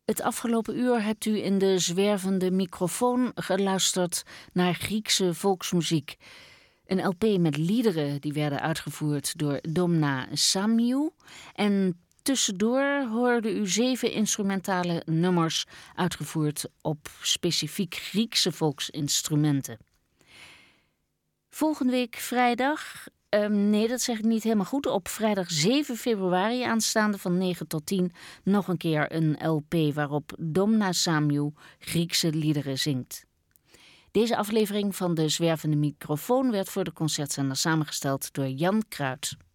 Het afgelopen uur hebt u in de zwervende microfoon geluisterd naar Griekse volksmuziek. Een LP met liederen die werden uitgevoerd door Domna Samiou. En tussendoor hoorde u 7 instrumentale nummers uitgevoerd op specifiek Griekse volksinstrumenten. Volgende week vrijdag... nee, dat zeg ik niet helemaal goed. Op vrijdag 7 februari aanstaande van 9 tot 10... nog een keer een LP waarop Domna Samiou Griekse liederen zingt. Deze aflevering van de Zwervende Microfoon werd voor de Concertzender samengesteld door Jan Kruid.